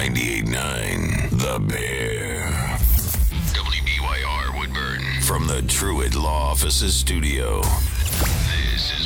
98.9 The Bear. WBYR Woodburn. From the Truett Law Offices studio.